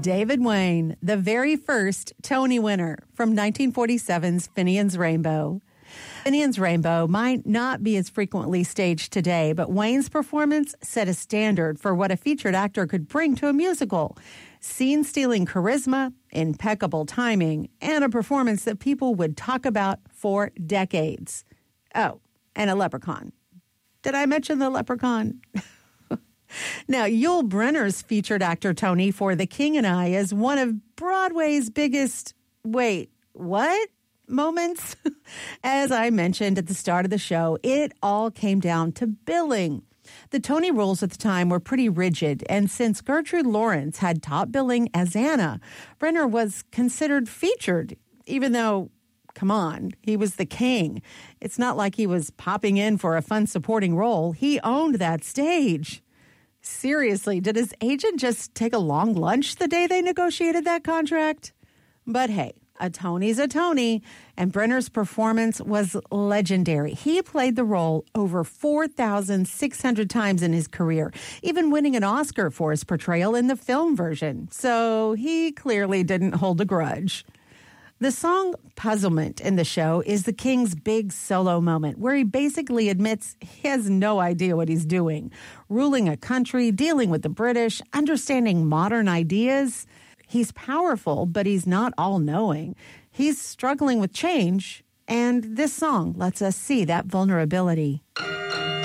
David Wayne, the very first Tony winner from 1947's Finian's Rainbow. Finian's Rainbow might not be as frequently staged today, but Wayne's performance set a standard for what a featured actor could bring to a musical. Scene-stealing charisma, impeccable timing, and a performance that people would talk about for decades. Oh, and a leprechaun. Did I mention the leprechaun? Now, Yul Brynner's featured actor Tony for The King and I is one of Broadway's biggest, wait, what? Moments. As I mentioned at the start of the show, it all came down to billing. The Tony rules at the time were pretty rigid, and since Gertrude Lawrence had top billing as Anna, Brynner was considered featured, even though, come on, he was the king. It's not like he was popping in for a fun supporting role. He owned that stage. Seriously, did his agent just take a long lunch the day they negotiated that contract? But hey, a Tony's a Tony, and Brynner's performance was legendary. He played the role over 4,600 times in his career, even winning an Oscar for his portrayal in the film version. So he clearly didn't hold a grudge. The song Puzzlement in the show is the King's big solo moment where he basically admits he has no idea what he's doing. Ruling a country, dealing with the British, understanding modern ideas. He's powerful, but he's not all-knowing. He's struggling with change, and this song lets us see that vulnerability.